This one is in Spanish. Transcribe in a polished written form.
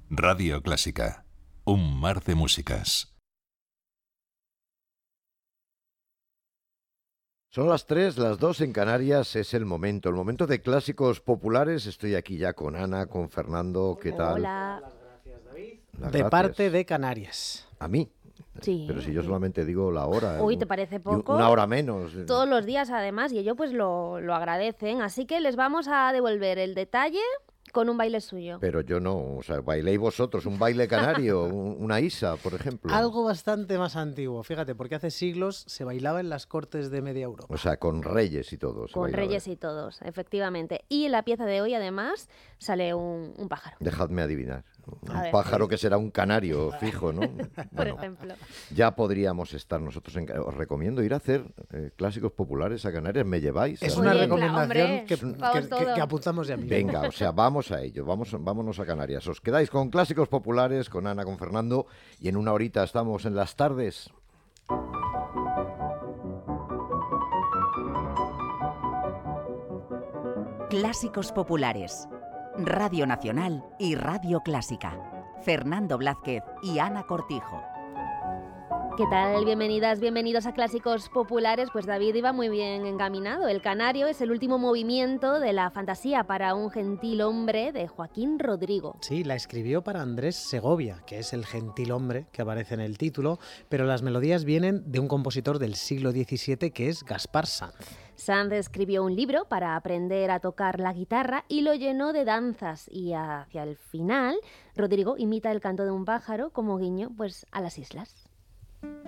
Radio Clásica, un mar de músicas. Son las 3, las 2 en Canarias, es el momento de clásicos populares. Estoy aquí ya con Ana, con Fernando, ¿qué tal? Hola. Las De gracias. parte de Canarias. A mí. Sí. Pero si yo solamente digo la hora. Uy, ¿te parece poco? Una hora menos. Todos los días, además, y ellos pues lo agradecen. Así que les vamos a devolver el detalle con un baile suyo. Pero yo no, o sea, bailéis vosotros, un baile canario, una isa, por ejemplo. Algo bastante más antiguo, fíjate, porque hace siglos se bailaba en las cortes de media Europa. O sea, con reyes y todo. Con reyes y todos, efectivamente. Y en la pieza de hoy, además, sale un pájaro. Dejadme adivinar. Un A ver. pájaro que será un canario fijo, ¿no? Por Bueno, ejemplo. ya podríamos estar nosotros os recomiendo ir a hacer clásicos populares a Canarias. ¿Me lleváis? Es Oye, una claro, recomendación hombre, vamos todos. que apuntamos ya mismo. Venga, o sea, vamos a ello, vámonos a Canarias. Os quedáis con clásicos populares, con Ana, con Fernando, y en una horita estamos en las tardes. Clásicos populares. Radio Nacional y Radio Clásica. Fernando Blázquez y Ana Cortijo. ¿Qué tal? Bienvenidas, bienvenidos a Clásicos Populares. Pues David iba muy bien encaminado. El Canario es el último movimiento de la fantasía para un gentil hombre de Joaquín Rodrigo. Sí, la escribió para Andrés Segovia, que es el gentil hombre que aparece en el título, pero las melodías vienen de un compositor del siglo XVII que es Gaspar Sanz. Sanz escribió un libro para aprender a tocar la guitarra y lo llenó de danzas, y hacia el final Rodrigo imita el canto de un pájaro como guiño pues a las islas.